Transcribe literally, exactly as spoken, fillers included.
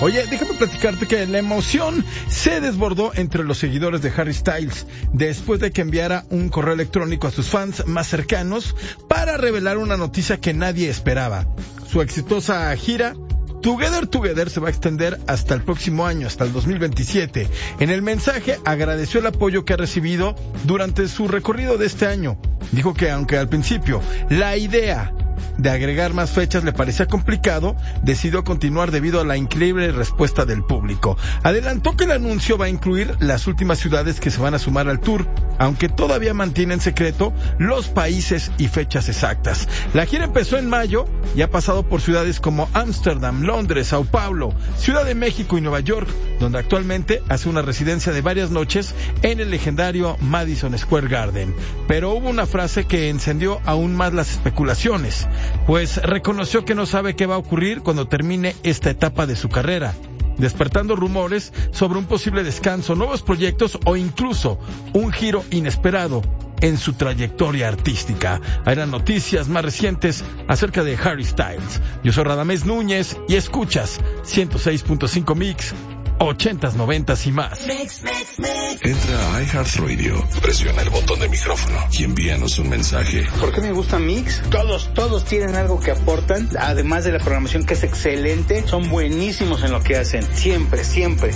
Oye, déjame platicarte que la emoción se desbordó entre los seguidores de Harry Styles después de que enviara un correo electrónico a sus fans más cercanos para revelar una noticia que nadie esperaba. Su exitosa gira Together Together se va a extender hasta el próximo año, hasta el dos mil veintisiete. En el mensaje agradeció el apoyo que ha recibido durante su recorrido de este año. Dijo que aunque al principio la idea de agregar más fechas le parecía complicado, decidió continuar debido a la increíble respuesta del público. Adelantó que el anuncio va a incluir las últimas ciudades que se van a sumar al tour, aunque todavía mantiene en secreto los países y fechas exactas. La gira empezó en mayo y ha pasado por ciudades como Ámsterdam, Londres, Sao Paulo, Ciudad de México y Nueva York, donde actualmente hace una residencia de varias noches en el legendario Madison Square Garden. Pero hubo una frase que encendió aún más las especulaciones, pues reconoció que no sabe qué va a ocurrir cuando termine esta etapa de su carrera, despertando rumores sobre un posible descanso, nuevos proyectos o incluso un giro inesperado en su trayectoria artística. Hay las noticias más recientes acerca de Harry Styles. Yo soy Radamés Núñez y escuchas ciento seis punto cinco Mix, ochentas, noventas y más. Mix, mix, mix. Entra a iHeartRadio, presiona el botón de micrófono y envíanos un mensaje. ¿Por qué me gusta Mix? Todos, todos tienen algo que aportan, además de la programación que es excelente, son buenísimos en lo que hacen, siempre, siempre.